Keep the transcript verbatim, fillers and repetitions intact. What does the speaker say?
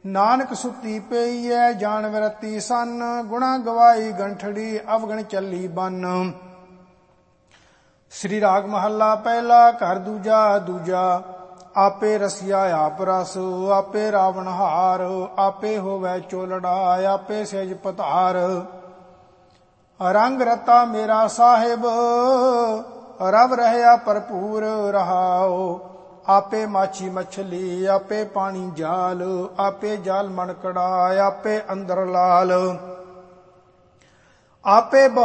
ਨਾਨਕ ਸੁਤੀ ਪਈ ਐ ਜਾਣ ਵਿਰਤੀ ਸੰਨ, ਗੁਣਾ ਗਵਾਈ ਗੰਠੜੀ ਅਵਗਣ ਚੱਲੀ ਬੰਨ। ਸ੍ਰੀ ਰਾਗ ਮਹੱਲਾ ਪਹਿਲਾ। ਘਰ ਦੂਜਾ ਦੂਜਾ ਆਪੇ ਰਸਿਆ ਆਪ ਰਸ, ਆਪੇ ਰਾਵਣ ਹਾਰ, ਆਪੇ ਹੋਵੇ ਚੋਲੜਾ, ਆਪੇ ਸਹਿਜ ਪਧਾਰ। ਰੰਗ ਰਤਾ ਮੇਰਾ ਸਾਹਿਬ, ਰਵ ਰਹਿਆ ਭਰਪੂਰ ਰਹਾਓ। ਆਪੇ ਮਾਛੀ ਮਛਲੀ, ਆਪੇ ਪਾਣੀ ਜਾਲ, ਆਪੇ ਜਾਲ ਮਣਕੜਾ, ਆਪੇ ਅੰਦਰ ਲਾਲ। ਆਪੇ